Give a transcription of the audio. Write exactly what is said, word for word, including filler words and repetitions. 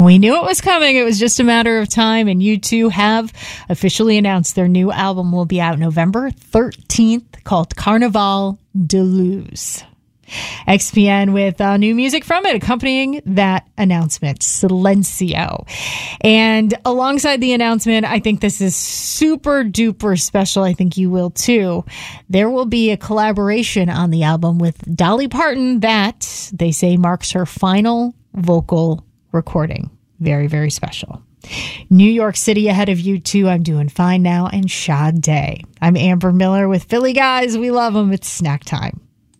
We knew it was coming. It was just a matter of time. And U two have officially announced their new album will be out November thirteenth, called Carnaval de Luz. X P N with uh, new music from it accompanying that announcement, Silencio. And alongside the announcement, I think this is super duper special. I think you will too. There will be a collaboration on the album with Dolly Parton that they say marks her final vocal recording. Very, very special. New York City ahead of U two. I'm Doing Fine Now and Sade. I'm Amber Miller with Philly Guys. We love them. It's snack time.